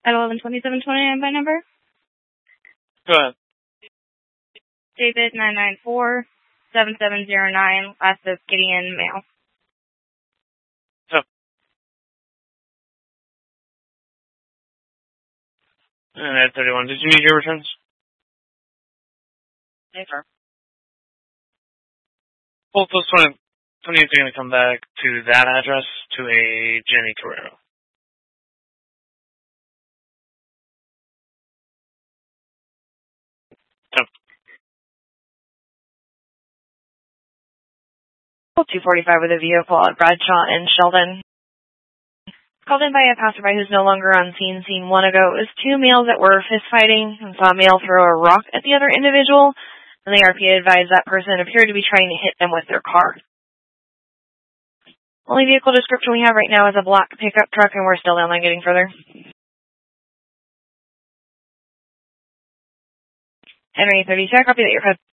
At 112729 by number? Go ahead. David 994-7709, last of Gideon, male. Yep. And at 31, did you need your returns? Yes, sir. Both those 20 are going to come back to that address to a Jenny Carrero. Yep. 245 with a vehicle at Bradshaw and Sheldon. Called in by a passerby who's no longer on scene. Seen 1 ago. It was 2 males that were fist fighting and saw a male throw a rock at the other individual. And the RPA advised that person appeared to be trying to hit them with their car. Only vehicle description we have right now is a black pickup truck, and we're still down line getting further. Henry 32, I copy that you're